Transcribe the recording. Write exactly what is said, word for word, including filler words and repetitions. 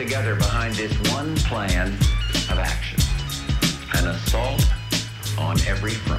together behind this one plan of action. An assault on every front.